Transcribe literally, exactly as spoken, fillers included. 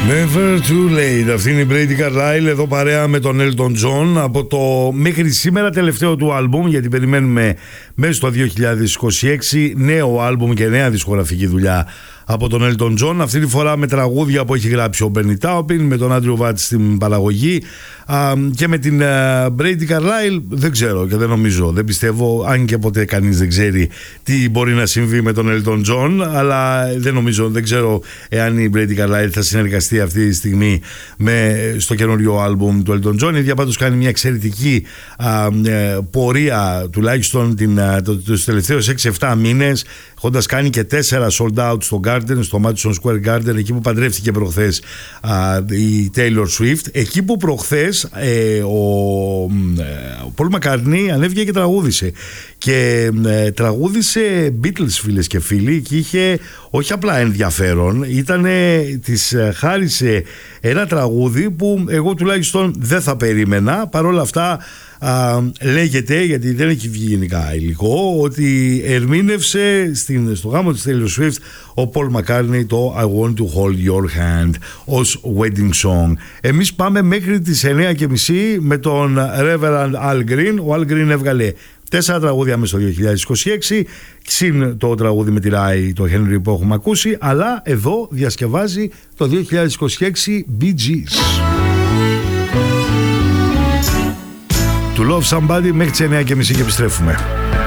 Never too late. Αυτή είναι η Brady Carlile εδώ παρέα με τον Elton John από το μέχρι σήμερα τελευταίο του άλμπουμ, γιατί περιμένουμε μέσα στο δύο χιλιάδες είκοσι έξι νέο άλμπουμ και νέα δισκογραφική δουλειά από τον Elton John. Αυτή τη φορά με τραγούδια που έχει γράψει ο Bernie Taupin, με τον Andrew Watt στην παραγωγή α, και με την uh, Brady Carlile. Δεν ξέρω και δεν νομίζω, δεν πιστεύω, αν και ποτέ κανείς δεν ξέρει τι μπορεί να συμβεί με τον Elton John, αλλά δεν νομίζω, δεν ξέρω εάν η Brady Carlile θα συνεργαστεί αυτή τη στιγμή με, στο καινούριο άλμπουμ του Elton John. Η ίδια πάντως κάνει μια εξαιρετική α, ε, πορεία, τουλάχιστον την, α, το, τους τελευταίους έξι εφτά μήνες, έχοντας κάνει και τέσσερα sold out στο Garden, στο Madison Square Garden, εκεί που παντρεύτηκε προχθές α, η Taylor Swift, εκεί που προχθές ε, ο, ο Paul McCartney ανέβηκε και τραγούδισε και ε, τραγούδισε Beatles, φίλες και φίλοι, και είχε όχι απλά ενδιαφέρον, ήτανε, της χάρισε ένα τραγούδι που εγώ τουλάχιστον δεν θα περίμενα. Παρόλα αυτά α, λέγεται, γιατί δεν έχει βγει γενικά υλικό, ότι ερμήνευσε στην, στο γάμο της Taylor Swift ο Paul McCartney το I Want to Hold Your Hand ως wedding song. Εμείς πάμε μέχρι τις εννιά και μισή με τον Reverend Al Green. Ο Al Green έβγαλε τέσσερα τραγούδια μέσα στο δύο χιλιάδες είκοσι έξι, συν το τραγούδι με τη Rai, το Henry που έχουμε ακούσει, αλλά εδώ διασκευάζει το δύο χιλιάδες είκοσι έξι Bee Gees. To Love Somebody μέχρι τις εννιά και μισή και επιστρέφουμε.